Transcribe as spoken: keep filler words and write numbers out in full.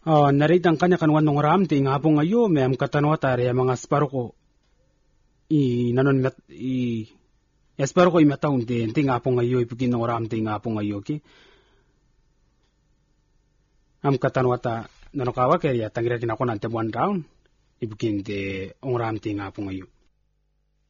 Oh, naritang kanya kanwan nung ram ti nga po ngayo mem katanwa tare mga sparo ko i nanon met i espero ko i mataun ti ti nga po ngayo ipugin nung ram ti nga po ngayo ki am katanwa ta nanokawa kaya tangira kinako nante buwan down ipugin ti ong ram ti nga po ngayo